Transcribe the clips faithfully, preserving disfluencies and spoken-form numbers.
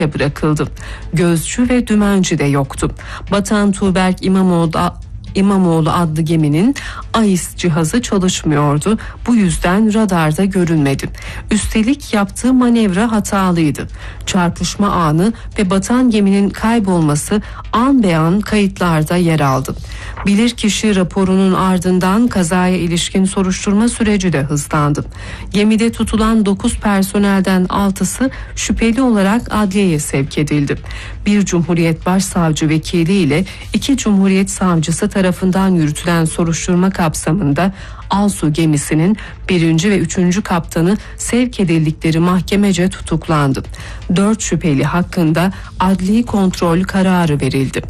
bırakıldı. Gözcü ve dümenci de yoktu. Batan Tuğberk İmamoğlu İmamoğlu adlı geminin A İ S cihazı çalışmıyordu. Bu yüzden radarda görünmedi. Üstelik yaptığı manevra hatalıydı. Çarpışma anı ve batan geminin kaybolması an be an kayıtlarda yer aldı. Bilirkişi raporunun ardından kazaya ilişkin soruşturma süreci de hızlandı. Gemide tutulan dokuz personelden altısı şüpheli olarak adliyeye sevk edildi. Bir Cumhuriyet Başsavcı Vekili ile iki Cumhuriyet Savcısı tarafından yürütülen soruşturma kapsamında Alsu gemisinin birinci ve üçüncü kaptanı sevk edildikleri mahkemece tutuklandı. Dört şüpheli hakkında adli kontrol kararı verildi.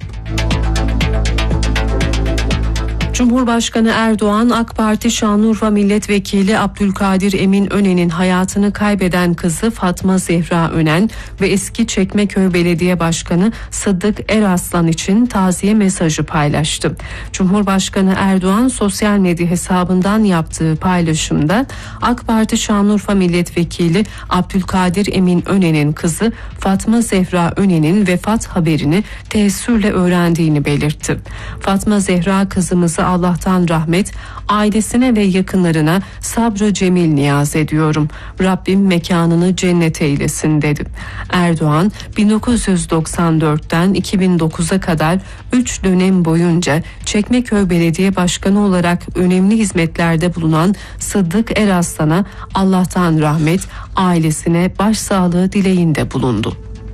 Cumhurbaşkanı Erdoğan, AK Parti Şanlıurfa Milletvekili Abdülkadir Emin Önen'in hayatını kaybeden kızı Fatma Zehra Önen ve eski Çekmeköy Belediye Başkanı Sıddık Eraslan için taziye mesajı paylaştı. Cumhurbaşkanı Erdoğan sosyal medya hesabından yaptığı paylaşımda AK Parti Şanlıurfa Milletvekili Abdülkadir Emin Önen'in kızı Fatma Zehra Önen'in vefat haberini teessürle öğrendiğini belirtti. Fatma Zehra kızımızı Allah'tan rahmet, ailesine ve yakınlarına sabrı cemil niyaz ediyorum. Rabbim mekanını cennet eylesin dedi. Erdoğan, bin dokuz yüz doksan dörtten iki bin dokuza kadar üç dönem boyunca Çekmeköy Belediye Başkanı olarak önemli hizmetlerde bulunan Sıddık Eraslan'a Allah'tan rahmet, ailesine başsağlığı dileğinde bulundu.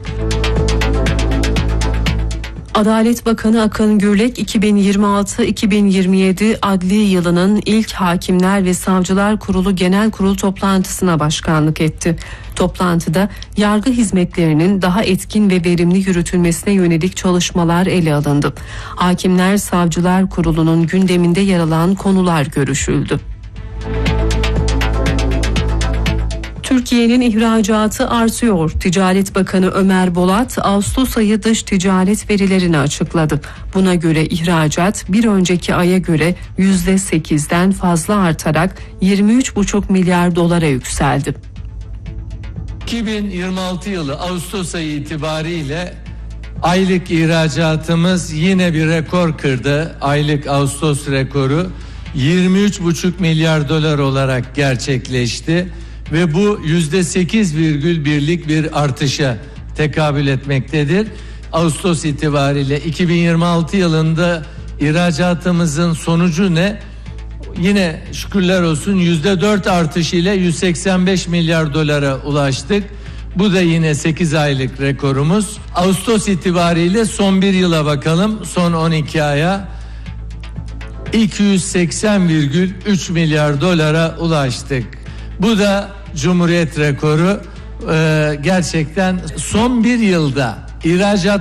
Adalet Bakanı Akın Gürlek iki bin yirmi altı iki bin yirmi yedi adli yılının ilk Hakimler ve Savcılar Kurulu Genel Kurul toplantısına başkanlık etti. Toplantıda yargı hizmetlerinin daha etkin ve verimli yürütülmesine yönelik çalışmalar ele alındı. Hakimler Savcılar Kurulu'nun gündeminde yer alan konular görüşüldü. Türkiye'nin ihracatı artıyor. Ticaret Bakanı Ömer Bolat, Ağustos ayı dış ticaret verilerini açıkladı. Buna göre ihracat bir önceki aya göre yüzde sekizden fazla artarak yirmi üç buçuk milyar dolara yükseldi. iki bin yirmi altı yılı Ağustos ayı itibariyle aylık ihracatımız yine bir rekor kırdı. Aylık Ağustos rekoru yirmi üç buçuk milyar dolar olarak gerçekleşti. Ve bu yüzde sekiz virgül birlik bir artışa tekabül etmektedir. Ağustos itibariyle iki bin yirmi altı yılında ihracatımızın sonucu ne? Yine şükürler olsun yüzde dört artış ile yüz seksen beş milyar dolara ulaştık. Bu da yine sekiz aylık rekorumuz. Ağustos itibariyle son bir yıla bakalım. Son on iki aya iki yüz seksen virgül üç milyar dolara ulaştık. Bu da Cumhuriyet rekoru. Ee, gerçekten son bir yılda ihracat